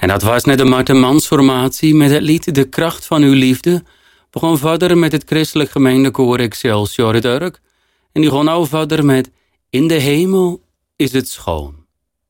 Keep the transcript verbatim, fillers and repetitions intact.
En dat was net de Marten Mansformatie met het lied De Kracht van Uw Liefde. We gaan verder met het christelijk gemeendekoor Excelsior het Urk. En die gaan nou verder met In de Hemel is het schoon.